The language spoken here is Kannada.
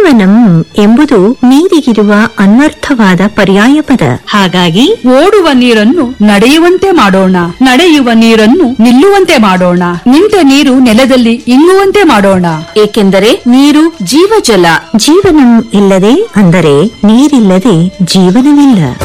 ಜೀವನಂ ಎಂಬುದು ನೀರಿಗಿರುವ ಅನ್ವರ್ಥವಾದ ಪರ್ಯಾಯ ಪದ. ಹಾಗಾಗಿ ಓಡುವ ನೀರನ್ನು ನಡೆಯುವಂತೆ ಮಾಡೋಣ, ನಡೆಯುವ ನೀರನ್ನು ನಿಲ್ಲುವಂತೆ ಮಾಡೋಣ, ನಿಂತ ನೀರು ನೆಲದಲ್ಲಿ ಇಂಗುವಂತೆ ಮಾಡೋಣ. ಏಕೆಂದರೆ ನೀರು ಜೀವಜಲ. ಜೀವನಂ ಇಲ್ಲದೆ ಅಂದರೆ ನೀರಿಲ್ಲದೆ ಜೀವನವಿಲ್ಲ.